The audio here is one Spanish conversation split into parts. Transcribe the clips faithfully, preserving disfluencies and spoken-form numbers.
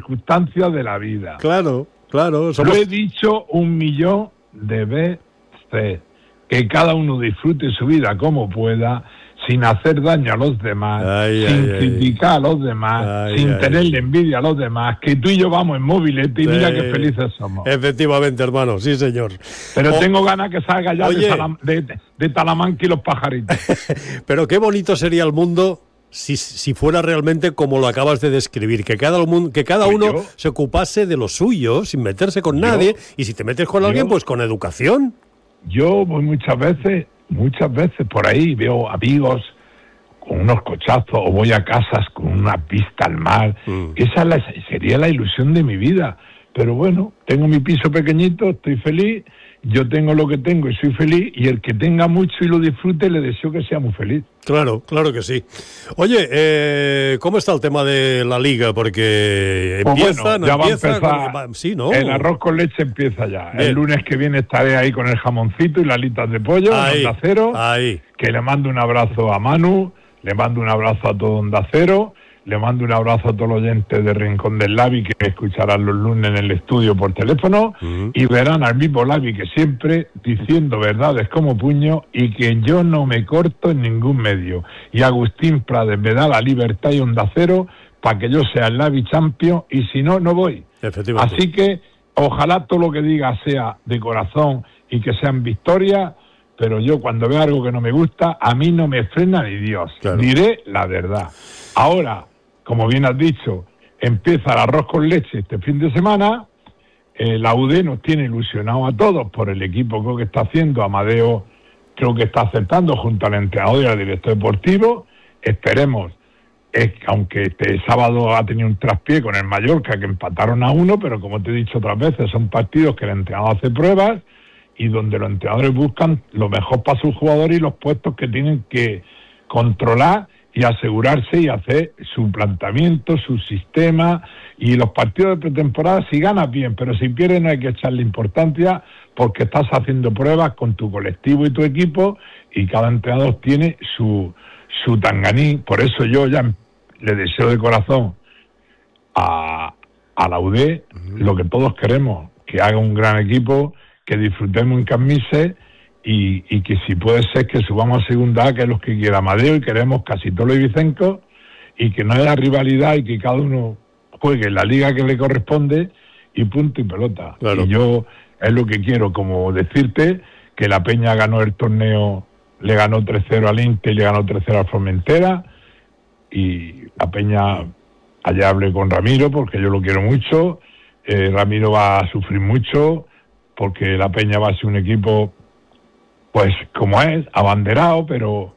circunstancias de la vida. Claro, claro. Somos... Lo he dicho un millón de veces, que cada uno disfrute su vida como pueda, sin hacer daño a los demás, ay, sin ay, criticar ay. a los demás, ay, sin ay, tenerle ay. envidia a los demás, que tú y yo vamos en mobilete y sí. mira qué felices somos. Efectivamente, hermano, sí señor. Pero o... tengo ganas que salga ya de, Salam... de, de Talamanca y los pajaritos. Pero qué bonito sería el mundo si, si fuera realmente como lo acabas de describir, que cada, mundo, que cada pues uno yo, se ocupase de lo suyo, sin meterse con yo, nadie, y si te metes con yo, alguien, pues con educación. Yo voy muchas veces... Muchas veces por ahí veo amigos con unos cochazos o voy a casas con una vista al mar. Mm. Esa es la, sería la ilusión de mi vida. Pero bueno, tengo mi piso pequeñito, estoy feliz, yo tengo lo que tengo y soy feliz, y el que tenga mucho y lo disfrute, le deseo que sea muy feliz. Claro, claro que sí. Oye, eh, ¿cómo está el tema de la Liga? Porque empieza, pues bueno, no ya empieza... Va a empezar, con... sí, ¿no? El arroz con leche empieza ya. Bien. El lunes que viene estaré ahí con el jamoncito y las alitas de pollo, ahí, en Onda Cero, ahí. Que le mando un abrazo a Manu, le mando un abrazo a todo Onda Cero, le mando un abrazo a todos los oyentes de Rincón del Labi que me escucharán los lunes en el estudio por teléfono, uh-huh. y verán al mismo Labi que siempre diciendo verdades como puño y que yo no me corto en ningún medio. Y Agustín Prades me da la libertad y Onda Cero para que yo sea el Labi Champion, y si no, no voy. Así que ojalá todo lo que diga sea de corazón y que sean victorias, pero yo cuando veo algo que no me gusta, a mí no me frena ni Dios. Claro. Diré la verdad. Ahora, como bien has dicho, empieza el arroz con leche este fin de semana. Eh, la U D nos tiene ilusionado a todos por el equipo creo que está haciendo. Amadeo creo que está acertando junto al entrenador y al director deportivo. Esperemos, es, aunque este sábado ha tenido un traspié con el Mallorca, que empataron a uno, pero como te he dicho otras veces, son partidos que el entrenador hace pruebas y donde los entrenadores buscan lo mejor para sus jugadores y los puestos que tienen que controlar y asegurarse y hacer su planteamiento, su sistema. Y los partidos de pretemporada, si ganas bien, pero si pierdes no hay que echarle importancia, porque estás haciendo pruebas con tu colectivo y tu equipo, y cada entrenador tiene su, su tanganí. Por eso yo ya le deseo de corazón a, a la U D uh-huh. lo que todos queremos, que haga un gran equipo, que disfrutemos en Camise, Y, y que si puede ser que subamos a segunda A, que es lo que quiera Amadeo, y queremos casi todos los ibicencos, y que no haya rivalidad y que cada uno juegue en la liga que le corresponde y punto y pelota. Claro. Y yo es lo que quiero, como decirte que la Peña ganó el torneo, le ganó tres cero al Inter y le ganó tres cero al Formentera, y la Peña, allá hablé con Ramiro porque yo lo quiero mucho, eh, Ramiro va a sufrir mucho porque la Peña va a ser un equipo pues como es, abanderado, pero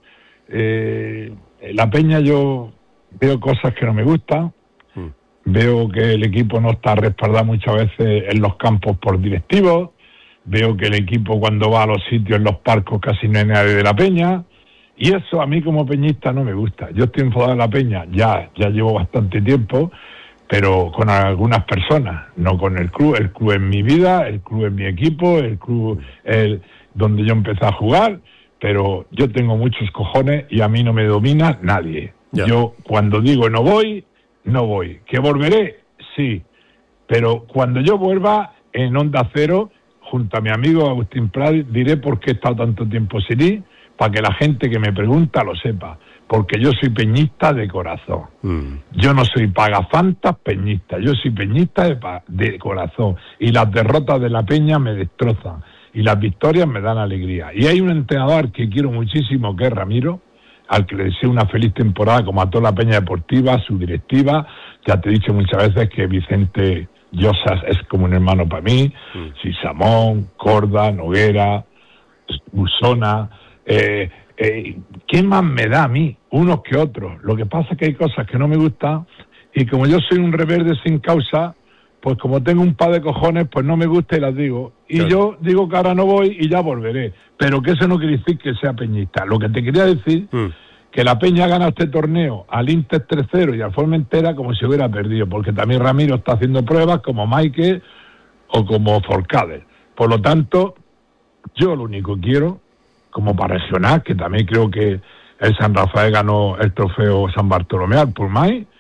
eh, la Peña yo veo cosas que no me gustan, mm. veo que el equipo no está respaldado muchas veces en los campos por directivos, veo que el equipo cuando va a los sitios, en los parcos, casi no hay nadie de la Peña, y eso a mí como peñista no me gusta. Yo estoy enfadado en la Peña, ya, ya llevo bastante tiempo, pero con algunas personas, no con el club. El club es mi vida, el club es mi equipo, el club es donde yo empecé a jugar, pero yo tengo muchos cojones y a mí no me domina nadie. Yeah. Yo cuando digo no voy, no voy. ¿Que volveré? Sí. Pero cuando yo vuelva en Onda Cero, junto a mi amigo Agustín Prades, diré por qué he estado tanto tiempo sin ir, para que la gente que me pregunta lo sepa. Porque yo soy peñista de corazón. Mm. Yo no soy pagafantas peñista, yo soy peñista de, de corazón. Y las derrotas de la Peña me destrozan. Y las victorias me dan alegría. Y hay un entrenador que quiero muchísimo, que es Ramiro, al que le deseo una feliz temporada, como a toda la Peña Deportiva, su directiva. Ya te he dicho muchas veces que Vicente Llosas es como un hermano para mí. Mm. Sisamón, Corda, Noguera, Busona... Eh, Eh, ¿qué más me da a mí? Unos que otros. Lo que pasa es que hay cosas que no me gustan y como yo soy un reverde sin causa, pues como tengo un par de cojones, pues no me gusta y las digo. Y claro. Yo digo que ahora no voy y ya volveré. Pero que eso no quiere decir que sea peñista. Lo que te quería decir, mm. que la Peña gana este torneo al Inter tres cero y al Formentera como si hubiera perdido, porque también Ramiro está haciendo pruebas como Michael o como Forcade. Por lo tanto, yo lo único que quiero, como para regional, que también creo que el San Rafael ganó el trofeo San Bartolomé al Pulmay,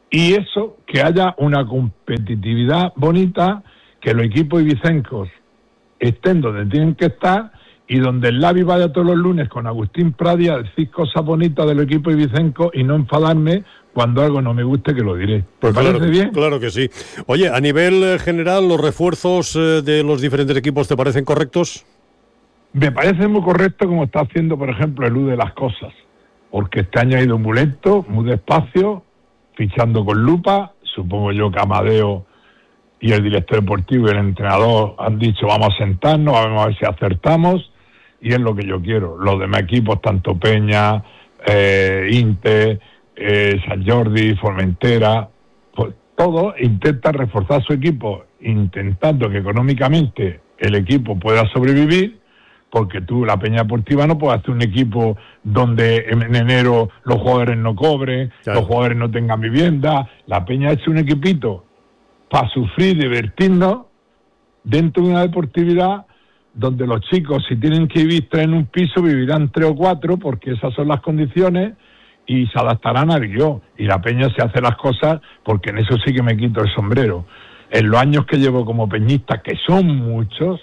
Y eso, que haya una competitividad bonita, que los equipos ibicencos estén donde tienen que estar y donde el Lavi vaya todos los lunes con Agustín Pradi a decir cosas bonitas del equipo ibicenco y no enfadarme cuando algo no me guste, que lo diré. Pues ¿Te parece claro, bien? Claro que sí. Oye, a nivel general, ¿los refuerzos eh, de los diferentes equipos te parecen correctos? Me parece muy correcto como está haciendo, por ejemplo, el U de las cosas, porque este año ha ido muy lento, muy despacio, fichando con lupa. Supongo yo que Amadeo y el director deportivo y el entrenador han dicho vamos a sentarnos, vamos a ver si acertamos, y es lo que yo quiero. Los demás equipos, tanto Peña, eh, Inter, eh, San Jordi, Formentera, pues todos intentan reforzar su equipo, intentando que económicamente el equipo pueda sobrevivir, porque tú, la Peña Deportiva, no puedes hacer un equipo donde en enero los jugadores no cobren, claro, los jugadores no tengan vivienda. La Peña es un equipito para sufrir, divertirnos, dentro de una deportividad donde los chicos, si tienen que vivir tres en un piso, vivirán tres o cuatro, porque esas son las condiciones, y se adaptarán a yo. Y la Peña se hace las cosas, porque en eso sí que me quito el sombrero. En los años que llevo como peñista, que son muchos,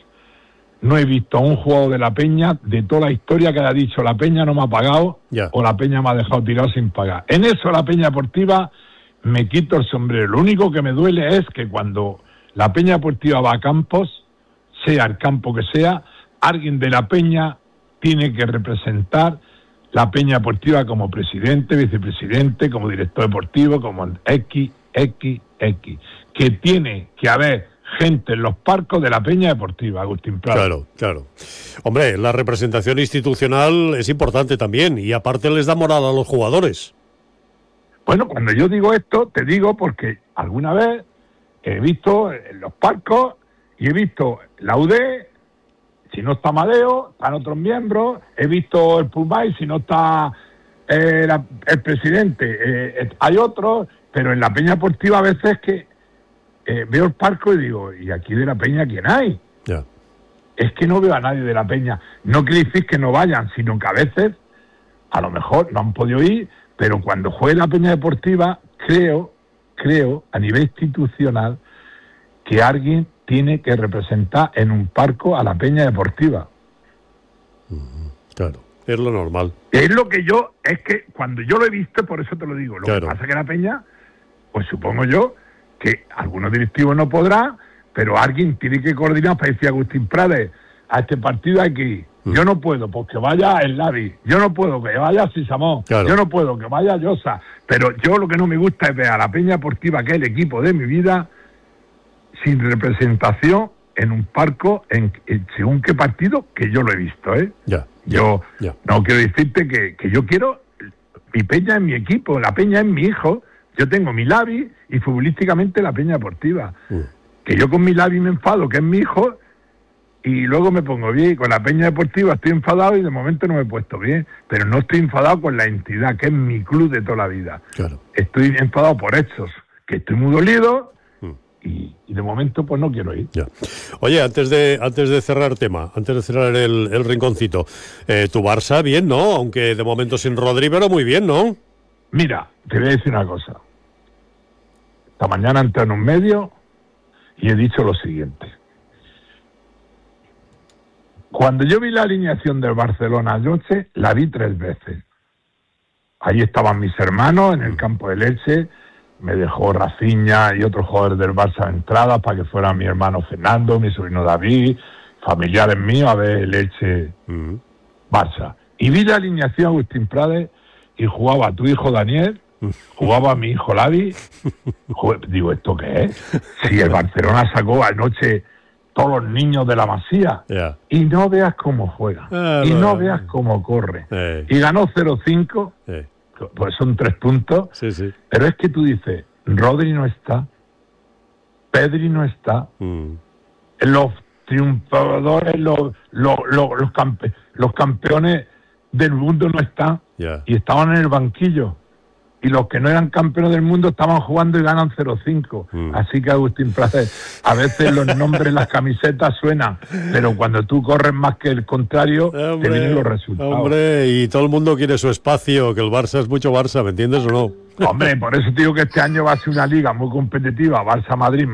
no he visto a un jugador de la Peña, de toda la historia, que haya dicho la Peña no me ha pagado, yeah, o la Peña me ha dejado tirado sin pagar. En eso la Peña Deportiva me quito el sombrero. Lo único que me duele es que cuando la Peña Deportiva va a campos, sea el campo que sea, alguien de la Peña tiene que representar la Peña Deportiva como presidente, vicepresidente, como director deportivo, como X, X, X. Que tiene que haber gente en los parcos de la Peña Deportiva, Agustín Prado. Claro, claro. Hombre, la representación institucional es importante también, y aparte les da moral a los jugadores. Bueno, cuando yo digo esto, te digo porque alguna vez he visto en los parcos y he visto la U D, si no está Amadeo, están otros miembros, he visto el Pulmay, si no está eh, la, el presidente, eh, hay otros, pero en la Peña Deportiva a veces que Eh, veo el parco y digo, ¿y aquí de la Peña quién hay? Yeah. Es que no veo a nadie de la Peña. No quiere decir que no vayan, sino que a veces, a lo mejor no han podido ir, pero cuando juegue la Peña Deportiva, creo, creo, a nivel institucional, que alguien tiene que representar en un parco a la Peña Deportiva. Mm, claro, es lo normal. Es lo que yo, es que cuando yo lo he visto, por eso te lo digo. Lo claro. que pasa es que la Peña, pues supongo yo, que algunos directivos no podrán, pero alguien tiene que coordinar para decir a Agustín Prades, a este partido aquí, mm. yo no puedo, pues que vaya el Lavi, yo no puedo, que vaya Sisamón, claro. yo no puedo, que vaya Llosa, pero yo lo que no me gusta es ver a la Peña Deportiva, que es el equipo de mi vida, sin representación en un parco, en, en según qué partido, que yo lo he visto, ¿eh? Ya, yo ya. no quiero decirte que, que yo quiero, mi Peña es mi equipo, la Peña es mi hijo. Yo tengo mi Lavi y futbolísticamente la Peña Deportiva. Mm. Que yo con mi Lavi me enfado, que es mi hijo, y luego me pongo bien. Con la Peña Deportiva estoy enfadado y de momento no me he puesto bien. Pero no estoy enfadado con la entidad, que es mi club de toda la vida. Claro. Estoy enfadado por hechos, que estoy muy dolido mm. y, y de momento pues no quiero ir. Ya. Oye, antes de antes de cerrar tema, antes de cerrar el, el rinconcito, eh, tu Barça bien, ¿no? Aunque de momento sin Rodri, pero muy bien, ¿no? Mira, te voy a decir una cosa. Esta mañana entré en un medio y he dicho lo siguiente. Cuando yo vi la alineación del Barcelona anoche, la vi tres veces. Ahí estaban mis hermanos en el campo del Elche, me dejó Rafinha y otros jugadores del Barça de entrada para que fueran mi hermano Fernando, mi sobrino David, familiares míos, a ver el Elche uh-huh. Barça. Y vi la alineación Agustín Prades y jugaba tu hijo Daniel, jugaba mi hijo Lavi. Digo, ¿esto qué es? Si el Barcelona sacó anoche todos los niños de la Masía, yeah. y no veas cómo juega, ah, y no, no veas cómo corre, eh. y ganó cero cinco, eh. pues son tres puntos, sí, sí. Pero es que tú dices, Rodri no está, Pedri no está, mm. los triunfadores, los, los, los, los, campe, los campeones del mundo no están, yeah. y estaban en el banquillo. y los que no eran campeones del mundo estaban jugando y ganan cero cinco. Mm. Así que, Agustín Placer, a veces los nombres, las camisetas suenan, pero cuando tú corres más que el contrario, hombre, te vienen los resultados. Hombre, y todo el mundo quiere su espacio, que el Barça es mucho Barça, ¿me entiendes o no? Hombre, por eso te digo que este año va a ser una liga muy competitiva, Barça-Madrid,